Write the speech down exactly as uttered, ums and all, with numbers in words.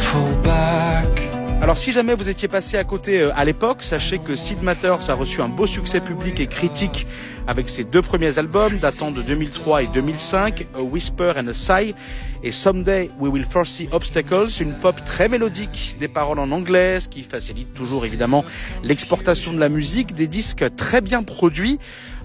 Alors si jamais vous étiez passé à côté à l'époque, sachez que Sid Matters a reçu un beau succès public et critique avec ses deux premiers albums datant de deux mille trois et deux mille cinq, A Whisper and a Sigh et Someday We Will Foresee Obstacles, une pop très mélodique, des paroles en anglais, ce qui facilite toujours évidemment l'exportation de la musique, des disques très bien produits.